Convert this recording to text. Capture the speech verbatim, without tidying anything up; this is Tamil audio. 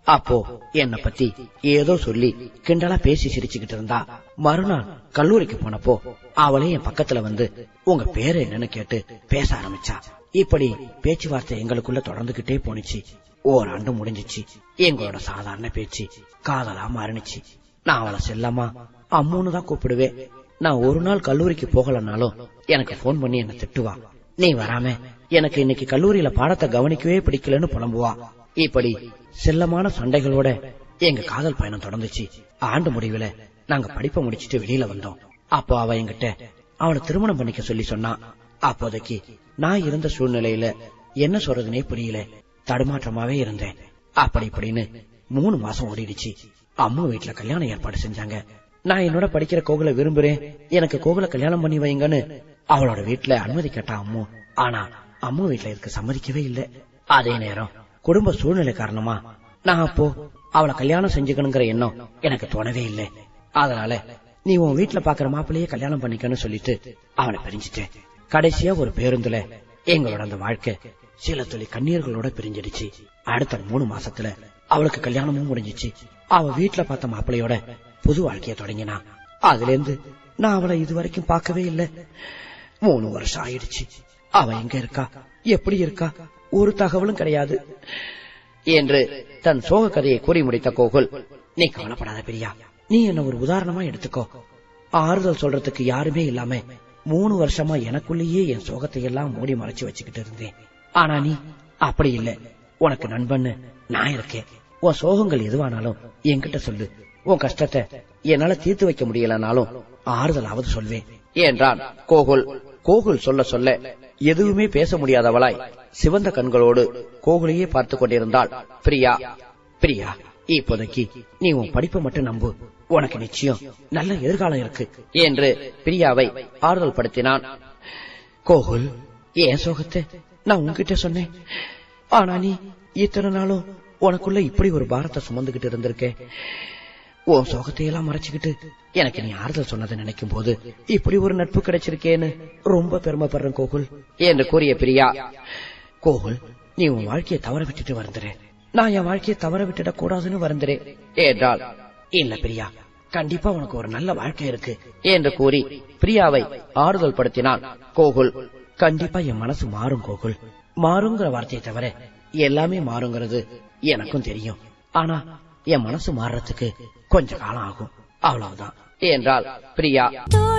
அப்போ என்ன பத்தி ஏதோ சொல்லி கிண்டலா பேசி சிரிச்சுக்கிட்டு இருந்தா. மறுநாள் கல்லூரிக்கு போனப்போ அவளே என் பக்கத்துல வந்து உங்க பேரு என்னன்னு கேட்டு பேச ஆரம்பிச்சா. இப்படி பேச்சுவார்த்தை எங்களுக்குள்ள தொடர்ந்துகிட்டே போனுச்சு. ஓராண்டு முடிஞ்சிச்சு. எங்களோட சாதாரண பேச்சு காதலா மாறினுச்சு. நான் அவளை செல்லமா அம்முன்னு தான் கூப்பிடுவேன். நான் ஒரு நாள் கல்லூரிக்கு போகலனாலும் எனக்கு போன் பண்ணி என்ன திட்டுவா. நீ வராம எனக்கு இன்னைக்கு கல்லூரியில பாடத்தை கவனிக்கவே பிடிக்கலன்னு புலம்புவா. இப்படி செல்லமான சண்டைகளோட எங்க காதல் பயணம் தொடர்ந்துச்சு. ஆண்டு முடிவுல நாங்க படிப்பை முடிச்சிட்டு வெளியில வந்தோம். அப்போ அவ என்கிட்ட அவனை திருமணம் பண்ணிக்க சொல்லி சொன்னா. அப்போதைக்கு நான் இருந்த சூழ்நிலையில என்ன சொல்றதுனே புரியல. தடுமாற்றமாவே இருந்தேன். அப்படி இப்படின்னு மூணு மாசம் ஓடிடுச்சு. அம்மா வீட்டுல கல்யாணம் ஏற்பாடு செஞ்சாங்க. நான் என்னோட படிக்கிற கோகுல விரும்புறேன், எனக்கு கோகுல கல்யாணம் பண்ணி வைங்கன்னு அவளோட வீட்டுல அனுமதி கேட்டா அம்மு. ஆனா அம்மா வீட்டுல இதுக்கு சம்மதிக்கவே இல்லை. அதே நேரம் குடும்ப சூழ்நிலை காரணமா நான் அப்போ அவளை கல்யாணம் செஞ்சுக்கணுங்கிற எண்ணம் எனக்கு தோணவே இல்லை. அதனால நீ உன் வீட்டுல பாக்குற மாப்பிள்ளையே கல்யாணம் பண்ணிக்கன்னு சொல்லிட்டு அவனை பிரிஞ்சுட்டேன். கடைசியா ஒரு பேருந்துல எங்களோட அந்த வாழ்க்கை சில துளி கண்ணீர்களோட பிரிஞ்சிடுச்சு. அடுத்த மூணு மாசத்துல அவளுக்கு கல்யாணமும் முடிஞ்சிச்சு. அவ வீட்டுல பார்த்த மாப்பிள்ளையோட புது வாழ்க்கைய தொடங்கினா. அதுல இருந்து நான் அவளை இது வரைக்கும் பார்க்கவே இல்லை. மூணு வருஷம் ஆயிடுச்சு. அவ எங்க இருக்கா, எப்படி இருக்கா, ஒரு தகவலும் கிடையாது என்று தன் சோக கதையை கூறி முடித்த கோகுல், நீ கவலைப்படாத பிரியா, நீ என்ன ஒரு உதாரணமா எடுத்துக்கோ. ஆறுதல் சொல்றதுக்கு யாருமே இல்லாம மூணு வருஷமா எனக்குள்ளேயே என் சோகத்தை எல்லாம் மூடி மறைச்சு வச்சுக்கிட்டு இருந்தேன். ஆனா நீ அப்படி இல்ல. உனக்கு நண்பன்னு நான் இருக்கேன். உன் சோகங்கள் எதுவானாலும் என்கிட்ட சொல்லு. உன் கஷ்டத்தை என்னால தீர்த்து வைக்க முடியலனாலும் ஆறுதலாவது சொல்வேன் என்றான் கோகுல். கோகுல் சொல்ல சொல்ல எதுவுமே பேச முடியாதவளாய் சிவந்த கண்களோடு கோகுலையே பார்த்து கொண்டிருந்தாள் பிரியா. பிரியா, இப்போதைக்கு நீ உன் படிப்பை மட்டும் நம்பு. உனக்கு நிச்சயம் நல்ல எதிர்காலம் இருக்கு என்று பிரியாவை ஆறுதல் படுத்தினான். கோகுல், என் சோகத்தை நான் உன்கிட்ட சொன்னேன். ஆனா நீ இத்தனை நாளும் உனக்குள்ள இப்படி ஒரு பாரத்தை சுமந்துகிட்டு இருந்திருக்க. உன் சோகத்தையெல்லாம் மறைச்சுக்கிட்டு எனக்கு நீ ஆறுதல் சொன்னதை நினைக்கும் போது இப்படி ஒரு நட்பு கிடைச்சிருக்கேன்னு ரொம்ப பெருமைப்படுறேன் கோகுல் என்று கூறிய பிரியா. கோகுல், நீ உன் வாழ்க்கையை தவற விட்டுட்டு வருந்துறேன், நான் என் வாழ்க்கையை தவற விட்டுடக் கூடாதுன்னு வருந்துறேன் என்றாள். இல்ல பிரியா, கண்டிப்பா உனக்கு ஒரு நல்ல வாழ்க்கை இருக்கு என்று கூறி பிரியாவை ஆறுதல் படுத்தினான் கோகுல். கண்டிப்பா என் மனசு மாறும் கோகுல். மாறுங்கிற வார்த்தையை தவிர எல்லாமே மாறுங்கிறது எனக்கும் தெரியும். ஆனா என் மனசு மாறுறதுக்கு கொஞ்ச காலம் ஆகும், அவ்வளவுதான் என்றாள் பிரியா.